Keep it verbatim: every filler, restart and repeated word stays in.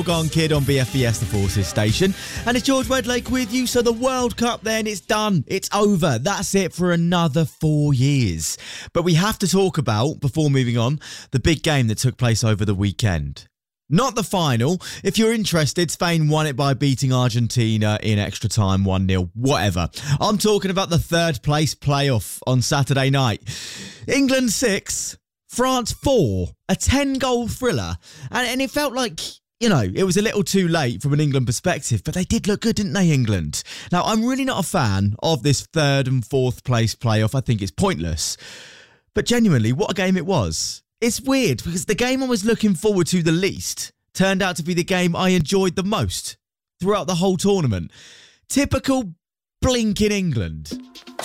Gone Kid on B F B S, the Forces station, and it's George Wedlake with you. So the World Cup then, it's done, it's over, that's it for another four years. But we have to talk about, before moving on, the big game that took place over the weekend. Not the final. If you're interested, Spain won it by beating Argentina in extra time, one nil, whatever. I'm talking about the third place playoff on Saturday night. England six, France four, a ten goal thriller, and, and it felt like, you know, it was a little too late from an England perspective, but they did look good, didn't they, England? Now, I'm really not a fan of this third and fourth place playoff. I think it's pointless. But genuinely, what a game it was. It's weird because the game I was looking forward to the least turned out to be the game I enjoyed the most throughout the whole tournament. Typical blinking England.